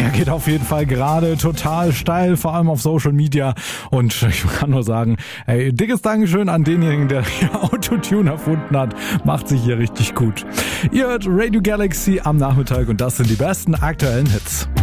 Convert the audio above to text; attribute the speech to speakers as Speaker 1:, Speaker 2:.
Speaker 1: der geht auf jeden Fall gerade total steil, vor allem auf Social Media. Und ich kann nur sagen, ey, dickes Dankeschön an denjenigen, der hier Autotune erfunden hat. Macht sich hier richtig gut. Ihr hört Radio Galaxy am Nachmittag und das sind die besten aktuellen Hits.